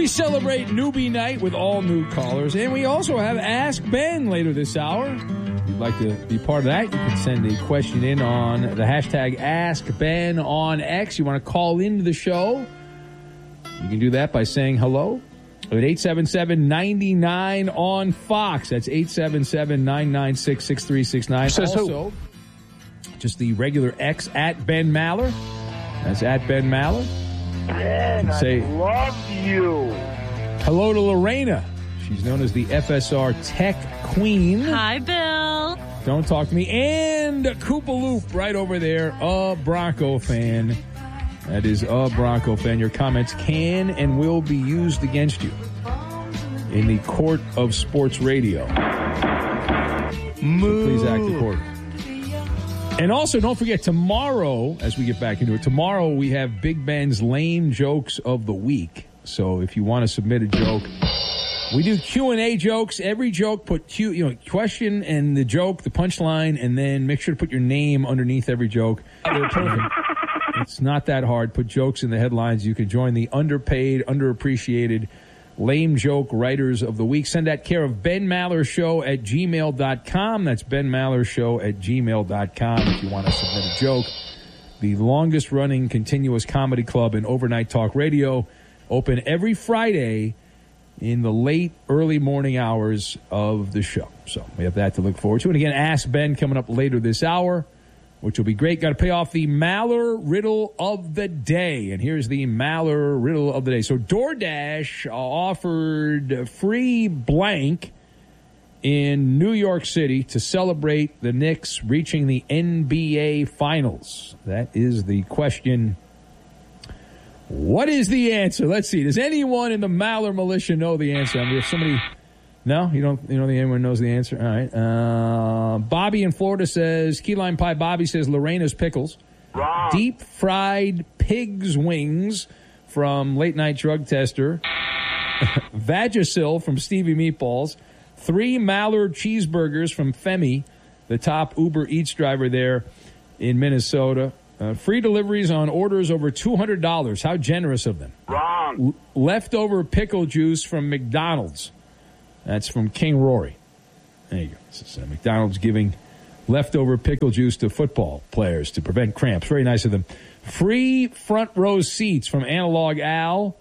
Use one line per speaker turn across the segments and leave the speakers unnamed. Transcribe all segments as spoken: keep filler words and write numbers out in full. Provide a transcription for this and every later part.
We celebrate Newbie Night with all new callers, and we also have Ask Ben later this hour. If you'd like to be part of that, you can send a question in on the hashtag Ask Ben on X. You want to call into the show, you can do that by saying hello at eight seven seven, nine nine on Fox. That's eight seven seven, nine nine six, six three six nine.
Says
also, just the regular X at Ben Maller. That's at Ben Maller.
Ben,
say,
I love you.
Hello to Lorena. She's known as the F S R Tech Queen.
Hi, Bill.
Don't talk to me. And Koopa Loop right over there, a Bronco fan. That is a Bronco fan. Your comments can and will be used against you in the court of sports radio.
Moo.
So please act accordingly. And also, don't forget, tomorrow, as we get back into it, tomorrow we have Big Ben's Lame Jokes of the Week. So if you want to submit a joke, we do Q and A jokes. Every joke, put Q, you know, question and the joke, the punchline, and then make sure to put your name underneath every joke. They're perfect. It's not that hard. Put jokes in the headlines. You can join the underpaid, underappreciated Lame Joke Writers of the Week. Send that care of Ben Maller Show at gmail dot com. That's Ben Maller Show at gmail dot com if you want to submit a joke. The longest-running continuous comedy club in overnight talk radio. Open every Friday in the late, early morning hours of the show. So we have that to look forward to. And again, Ask Ben coming up later this hour, which will be great. Got to pay off the Maller Riddle of the Day. And here's the Maller Riddle of the Day. So DoorDash offered free blank in New York City to celebrate the Knicks reaching the N B A Finals. That is the question. What is the answer? Let's see. Does anyone in the Maller militia know the answer? I mean, if somebody... No, you don't. You don't think anyone knows the answer. All right. Uh, Bobby in Florida says key lime pie. Bobby says Lorena's pickles.
Wrong.
Deep fried pig's wings from late night drug tester. Vagisil from Stevie Meatballs. Three Mallard cheeseburgers from Femi, the top Uber Eats driver there in Minnesota. Uh, free deliveries on orders over two hundred dollars. How generous of them.
Wrong.
L- leftover pickle juice from McDonald's. That's from King Rory. There you go. This is, uh, McDonald's giving leftover pickle juice to football players to prevent cramps. Very nice of them. Free front row seats from Analog Al.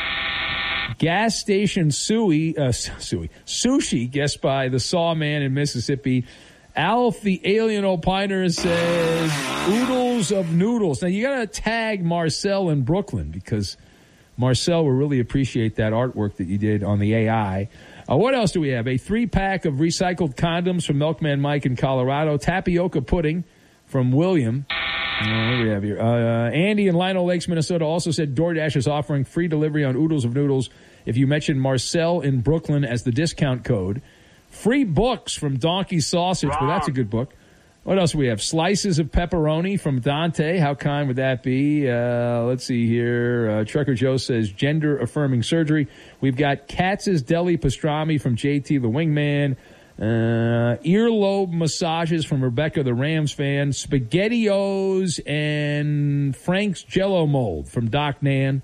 Gas station suey, uh, suey, sushi, guessed by the Sawman in Mississippi. Alf the Alien Opiner says oodles of noodles. Now, you got to tag Marcel in Brooklyn because Marcel will really appreciate that artwork that you did on the A I. Uh, what else do we have? A three-pack of recycled condoms from Milkman Mike in Colorado. Tapioca pudding from William. Uh, what do we have here? Uh, Andy in Lino Lakes, Minnesota, also said DoorDash is offering free delivery on oodles of noodles if you mention Marcel in Brooklyn as the discount code. Free books from Donkey Sausage. Well, that's a good book. What else do we have? Slices of pepperoni from Dante. How kind would that be? Uh, let's see here. Uh, Trucker Joe says gender-affirming surgery. We've got Katz's Deli Pastrami from J T the Wingman. Uh, earlobe massages from Rebecca the Rams fan. SpaghettiOs and Frank's Jello Mold from Doc Nan.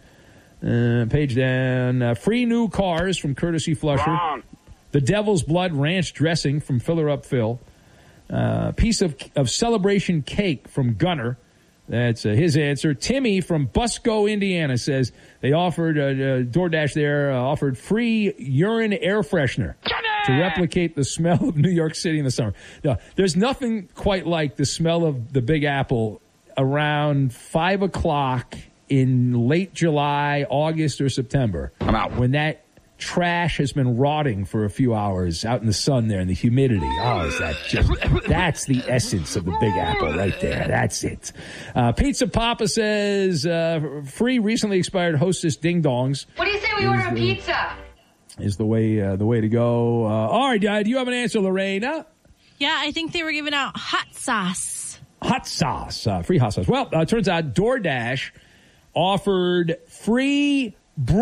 Uh, page down. Uh, free new cars from Courtesy Flusher.
Wrong.
The Devil's Blood Ranch dressing from Filler Up Phil. Uh, piece of of celebration cake from Gunner. That's uh, his answer. Timmy from Busco, Indiana says they offered, uh, uh, DoorDash there, uh, offered free urine air freshener to replicate the smell of New York City in the summer. No, there's nothing quite like the smell of the Big Apple around five o'clock in late July, August, or September.
I'm out.
When that trash has been rotting for a few hours out in the sun there and the humidity. Oh, is that just, that's the essence of the Big Apple right there. That's it. Uh, Pizza Papa says, uh, free recently expired Hostess Ding Dongs.
What do you say we order a pizza?
Is the way, uh, the way to go. Uh, all right, uh, do you have an answer, Lorena?
Yeah, I think they were giving out hot sauce.
Hot sauce. Uh, free hot sauce. Well, uh, turns out DoorDash offered free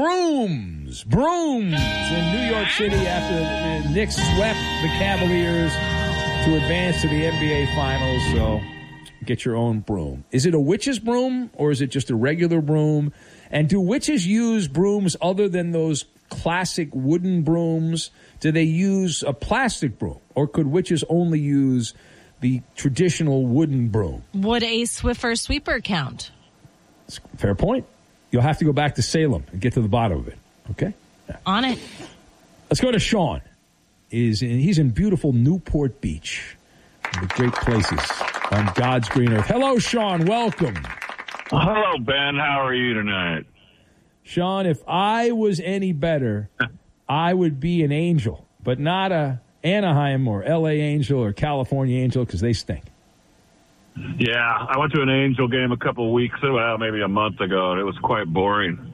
brooms, brooms in New York City after the Knicks swept the Cavaliers to advance to the N B A Finals. So get your own broom. Is it a witch's broom or is it just a regular broom? And do witches use brooms other than those classic wooden brooms? Do they use a plastic broom? Or could witches only use the traditional wooden broom?
Would a Swiffer sweeper count?
Fair point. You'll have to go back to Salem and get to the bottom of it. Okay? Yeah.
On it.
Let's go to Sean. Is in, He's in beautiful Newport Beach. One of the great places on God's green earth. Hello, Sean. Welcome.
Hello, Ben. How are you tonight?
Sean, if I was any better, I would be an Angel, but not a Anaheim or L A Angel or California Angel because they stink.
Yeah, I went to an Angel game a couple of weeks, well, maybe a month ago, and it was quite boring.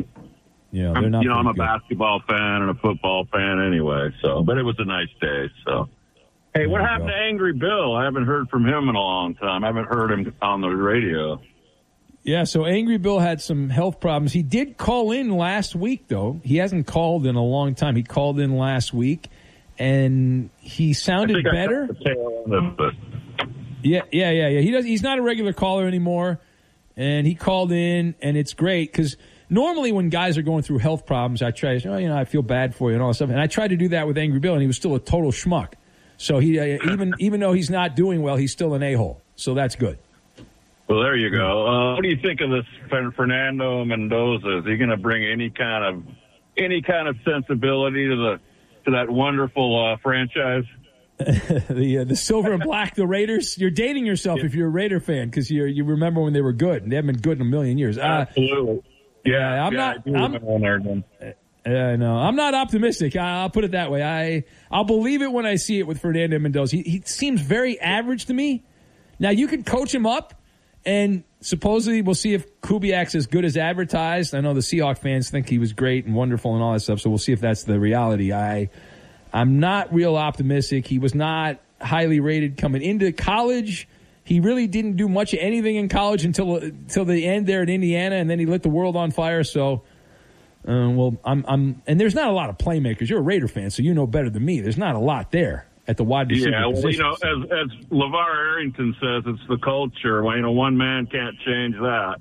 Yeah, they're not.
You know, I'm a
good.
basketball fan and a football fan anyway, so, but it was a nice day, so. Hey, what happened to Angry Bill? I haven't heard from him in a long time. I haven't heard him on the radio.
Yeah, so Angry Bill had some health problems. He did call in last week, though. He hasn't called in a long time. He called in last week, and he sounded better.
It, but...
Yeah, yeah, yeah, yeah. He does. He's not a regular caller anymore, and he called in, and it's great because normally when guys are going through health problems, I try to say, oh, you know, I feel bad for you and all that stuff, and I tried to do that with Angry Bill, and he was still a total schmuck. So he uh, even even though he's not doing well, he's still an a-hole. So that's good.
Well, there you go. Uh, what do you think of this Fernando Mendoza? Is he going to bring any kind of any kind of sensibility to the to that wonderful uh, franchise?
the uh, the silver and black, the Raiders. You're dating yourself yeah. if you're a Raider fan because you you remember when they were good, and they haven't been good in a million years. Uh,
Absolutely.
Yeah, I'm
yeah,
not. I'm, uh, no, I'm not optimistic. I, I'll put it that way. I I'll believe it when I see it with Fernando Mendoza. He, he seems very average to me. Now you can coach him up, and supposedly we'll see if Kubiak's as good as advertised. I know the Seahawks fans think he was great and wonderful and all that stuff. So we'll see if that's the reality. I. I'm not real optimistic. He was not highly rated coming into college. He really didn't do much of anything in college until until the end there at Indiana, and then he lit the world on fire. So, uh, well, I'm I'm and there's not a lot of playmakers. You're a Raider fan, so you know better than me. There's not a lot there at the wide receiver
yeah, well,
position.
you know, as as LeVar Arrington says, it's the culture. Well, you know, one man can't change that.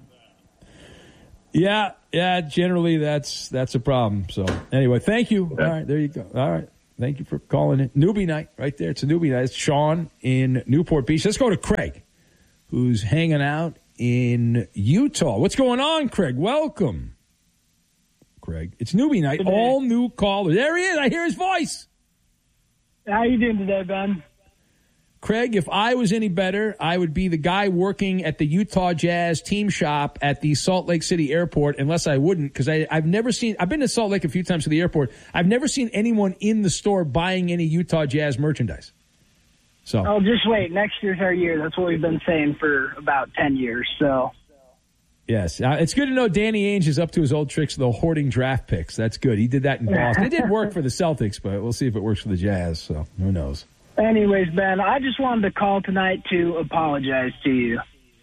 Yeah, yeah. Generally, that's that's a problem. So, anyway, thank you.
Yeah.
All right, there you go. All right. Thank you for calling it. Newbie night right there. It's a newbie night. It's Sean in Newport Beach. Let's go to Craig, who's hanging out in Utah. What's going on, Craig? Welcome, Craig. It's newbie night.
Today.
All new callers. There he is. I hear his voice.
How you doing today, Ben?
Craig, if I was any better, I would be the guy working at the Utah Jazz team shop at the Salt Lake City airport, unless I wouldn't, because I've never seen – I've been to Salt Lake a few times to the airport. I've never seen anyone in the store buying any Utah Jazz merchandise. So,
oh, just wait. Next year's our year. That's what we've been saying for about ten years. So,
yes. Uh, it's good to know Danny Ainge is up to his old tricks, though, hoarding draft picks. That's good. He did that in Boston. It did work for the Celtics, but we'll see if it works for the Jazz. So, who knows?
Anyways, Ben, I just wanted to call tonight to apologize to you.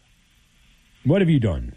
What have you done?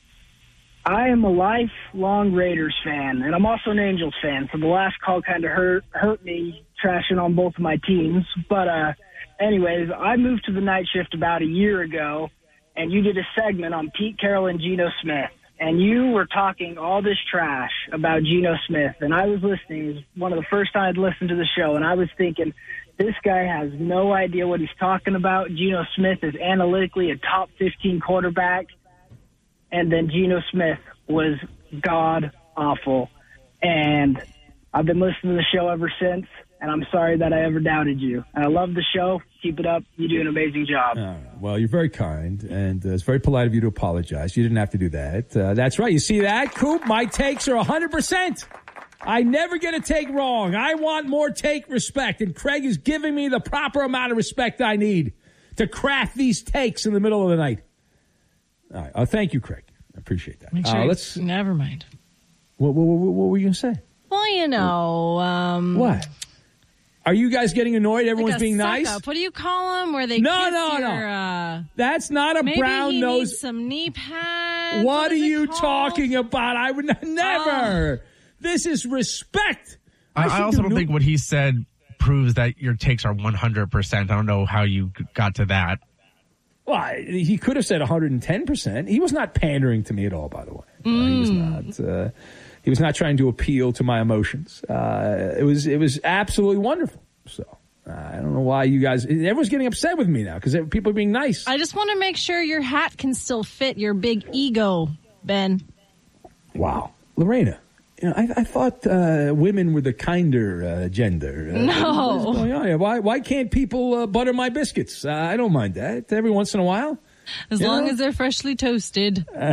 I am a lifelong Raiders fan, and I'm also an Angels fan. So the last call kind of hurt hurt me trashing on both of my teams. But uh, anyways, I moved to the night shift about a year ago, and you did a segment on Pete Carroll and Geno Smith. And you were talking all this trash about Geno Smith, and I was listening. It was one of the first time I'd listened to the show, and I was thinking, this guy has no idea what he's talking about. Geno Smith is analytically a top fifteen quarterback, and then Geno Smith was god-awful. And I've been listening to the show ever since, and I'm sorry that I ever doubted you. And I love the show. Keep it up. You do an amazing job.
Uh, well, you're very kind, and uh, it's very polite of you to apologize. You didn't have to do that. Uh, that's right. You see that, Coop? My takes are one hundred percent. I never get a take wrong. I want more take respect, and Craig is giving me the proper amount of respect I need to craft these takes in the middle of the night. All right. Uh, thank you, Craig. I appreciate that.
Make sure
uh, let's.
Never mind.
What, what, what, what were you going to say?
Well, you know. Um,
what? Are you guys getting annoyed? Everyone's
like
being
suck
nice?
Up. What do you call them? Where they
no,
kiss
no,
your,
no.
Uh,
That's not a
maybe
brown
he
nose.
Needs some knee pads.
What,
what
are you
called?
talking about? I would not, never. Oh. This is respect.
I,
I,
I also
do
don't
no-
think what he said proves that your takes are one hundred percent. I don't know how you got to that.
Well, he could have said one hundred ten percent. He was not pandering to me at all, by the way.
Mm.
Uh, he was not. Uh, he was not trying to appeal to my emotions. Uh, it was. It was absolutely wonderful. So uh, I don't know why you guys. Everyone's getting upset with me now because people are being nice.
I just want to make sure your hat can still fit your big ego, Ben.
Wow, Lorena. You know, I, I thought uh, women were the kinder uh, gender. Uh,
no.
What's going on here? Why, why can't people uh, butter my biscuits? Uh, I don't mind that every once in a while.
As
you
long
know?
as they're freshly toasted.
All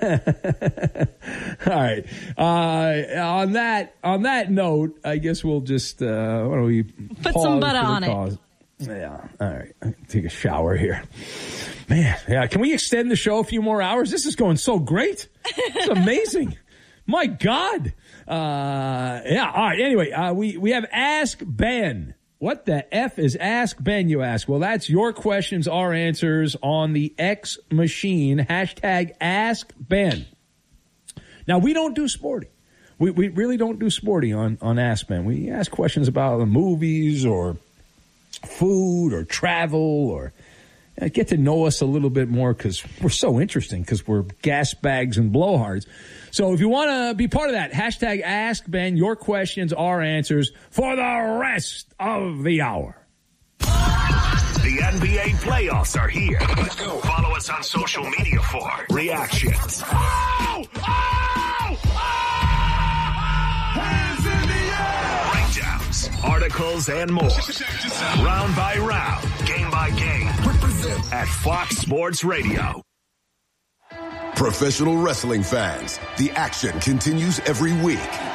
right. Uh, on that on that note, I guess we'll just uh, why don't we
put
pause
some butter
for the
on
cause.
it.
Yeah. All right. I can take a shower here. Man, yeah. Can we extend the show a few more hours? This is going so great. It's amazing. My God. Uh, yeah. All right. Anyway, uh, we, we have Ask Ben. What the F is Ask Ben, you ask? Well, that's your questions, our answers on the X machine. Hashtag Ask Ben. Now, we don't do sporty. We we really don't do sporty on, on Ask Ben. We ask questions about the movies or food or travel or uh, get to know us a little bit more because we're so interesting because we're gas bags and blowhards. So if you want to be part of that, hashtag Ask Ben, your questions, our answers for the rest of the hour.
The N B A playoffs are here. Let's go. Follow us on social media for reactions. Oh! Oh! Oh! Hands in the air! Breakdowns, articles, and more. Round by round, game by game. At Fox Sports Radio.
Professional wrestling fans, the action continues every week.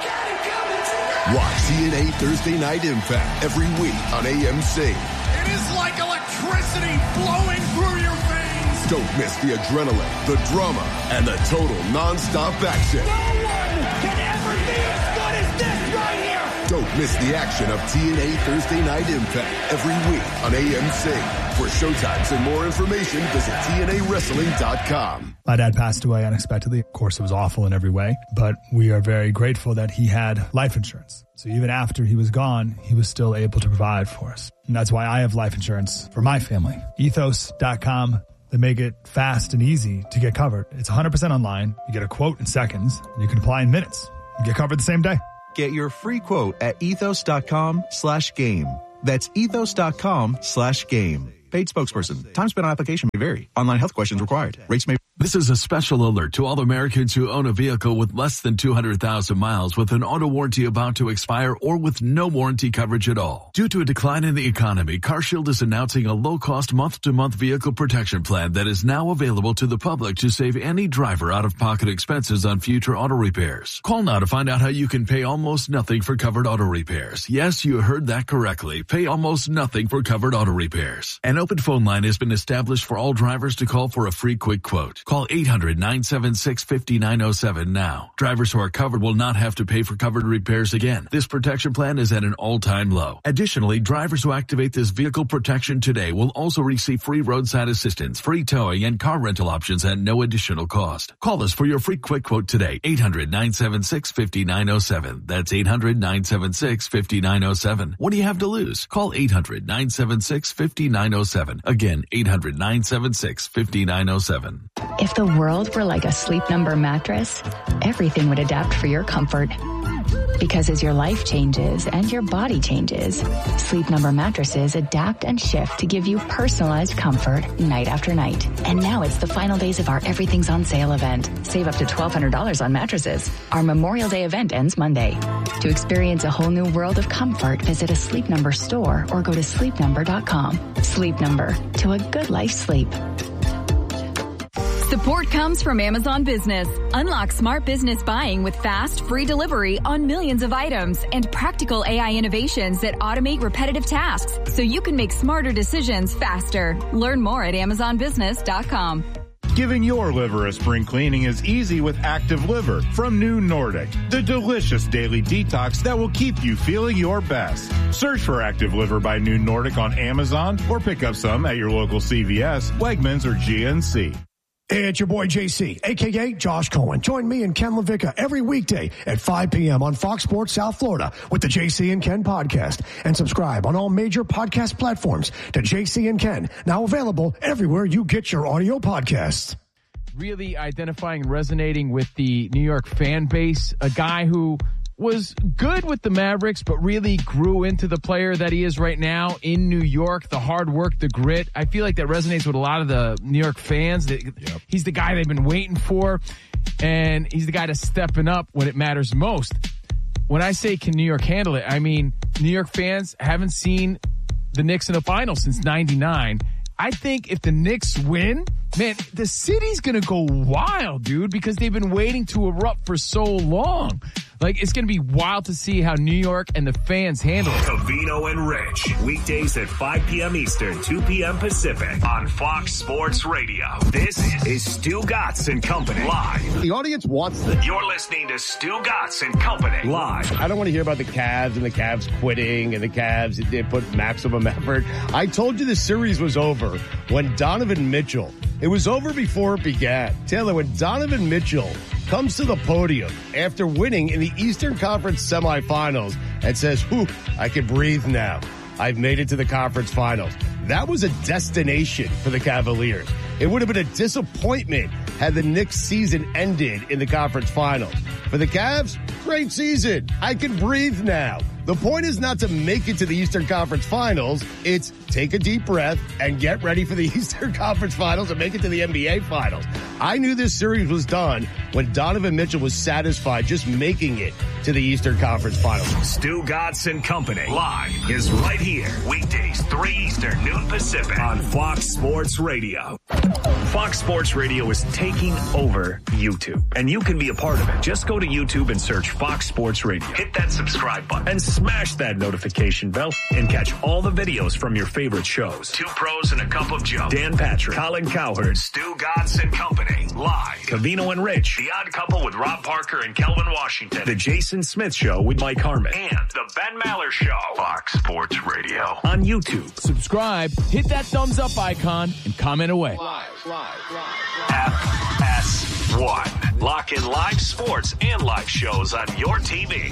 Watch T N A Thursday Night Impact every week on A M C.
It is like electricity flowing through your veins.
Don't miss the adrenaline, the drama, and the total non-stop action.
No one can ever be as good as this right here.
Don't miss the action of T N A Thursday Night Impact every week on A M C. For showtimes and more information, visit T N A wrestling dot com.
My dad passed away unexpectedly. Of course, it was awful in every way, but we are very grateful that he had life insurance. So even after he was gone, he was still able to provide for us. And that's why I have life insurance for my family. ethos dot com. They make it fast and easy to get covered. It's one hundred percent online. You get a quote in seconds, and you can apply in minutes. You get covered the same day.
Get your free quote at ethos dot com slash game. That's ethos dot com slash game. Paid spokesperson. Time spent on application may vary. Online health questions required. Rates may.
This is a special alert to all Americans who own a vehicle with less than two hundred thousand miles with an auto warranty about to expire or with no warranty coverage at all. Due to a decline in the economy, CarShield is announcing a low-cost month-to-month vehicle protection plan that is now available to the public to save any driver out-of-pocket expenses on future auto repairs. Call now to find out how you can pay almost nothing for covered auto repairs. Yes, you heard that correctly. Pay almost nothing for covered auto repairs. An open phone line has been established for all drivers to call for a free quick quote. Call eight hundred, nine seven six, five nine zero seven now. Drivers who are covered will not have to pay for covered repairs again. This protection plan is at an all-time low. Additionally, drivers who activate this vehicle protection today will also receive free roadside assistance, free towing, and car rental options at no additional cost. Call us for your free quick quote today. eight hundred, nine seven six, five nine zero seven. That's eight hundred, nine seven six, five nine zero seven. What do you have to lose? Call eight hundred, nine seven six, five nine zero seven. Again, eight hundred, nine seven six, five nine zero seven.
If the world were like a Sleep Number mattress, everything would adapt for your comfort. Because as your life changes and your body changes, Sleep Number mattresses adapt and shift to give you personalized comfort night after night. And now it's the final days of our Everything's on Sale event. Save up to twelve hundred dollars on mattresses. Our Memorial Day event ends Monday. To experience a whole new world of comfort, visit a Sleep Number store or go to sleep number dot com. Sleep Number, to a good life sleep.
Support comes from Amazon Business. Unlock smart business buying with fast, free delivery on millions of items and practical A I innovations that automate repetitive tasks so you can make smarter decisions faster. Learn more at amazon business dot com.
Giving your liver a spring cleaning is easy with Active Liver from New Nordic, the delicious daily detox that will keep you feeling your best. Search for Active Liver by New Nordic on Amazon or pick up some at your local C V S, Wegmans, or G N C.
Hey, it's your boy J C, a k a. Josh Cohen. Join me and Ken LaVicka every weekday at five p.m. on Fox Sports South Florida with the J C and Ken podcast. And subscribe on all major podcast platforms to J C and Ken, now available everywhere you get your audio podcasts.
Really identifying and resonating with the New York fan base, a guy who was good with the Mavericks, but really grew into the player that he is right now in New York, the hard work, the grit. I feel like that resonates with a lot of the New York fans. Yep. He's the guy they've been waiting for, and he's the guy that's stepping up when it matters most. When I say can New York handle it, I mean New York fans haven't seen the Knicks in the finals since ninety-nine. I think if the Knicks win, man, the city's going to go wild, dude, because they've been waiting to erupt for so long. Like, it's going to be wild to see how New York and the fans handle it.
Covino and Rich, weekdays at five p.m. Eastern, two p.m. Pacific on Fox Sports Radio. This is Stu Gatz and Company live.
The audience wants this.
You're listening to Stu Gatz and Company live.
I don't want to hear about the Cavs and the Cavs quitting and the Cavs they put maximum effort. I told you the series was over when Donovan Mitchell, it was over before it began. Taylor, when Donovan Mitchell comes to the podium after winning in the Eastern Conference semifinals and says, whew, I can breathe now. I've made it to the conference finals. That was a destination for the Cavaliers. It would have been a disappointment had the Knicks season ended in the conference finals. For the Cavs, great season. I can breathe now. The point is not to make it to the Eastern Conference Finals. It's take a deep breath and get ready for the Eastern Conference Finals and make it to the N B A Finals. I knew this series was done when Donovan Mitchell was satisfied just making it to the Eastern Conference Finals.
Stu Gatz and Company live is right here. Weekdays, three Eastern, noon Pacific on Fox Sports Radio. Fox Sports Radio is taking over YouTube, and you can be a part of it. Just go to YouTube and search Fox Sports Radio. Hit that subscribe button and smash that notification bell and catch all the videos from your favorite shows. Two Pros and a Cup of Joe. Dan Patrick, Colin Cowherd, Stu Gatz and Company. Live. Covino and Rich. The Odd Couple with Rob Parker and Kelvin Washington. The Jason Smith Show with Mike Harmon. And the Ben Maller Show. Fox Sports Radio. On YouTube.
Subscribe, hit that thumbs up icon, and comment away.
Live, live, live, live. F S one. Lock in live sports and live shows on your T V.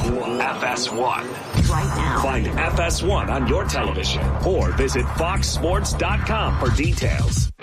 F S one. Right now. Find F S one on your television or visit fox sports dot com for details.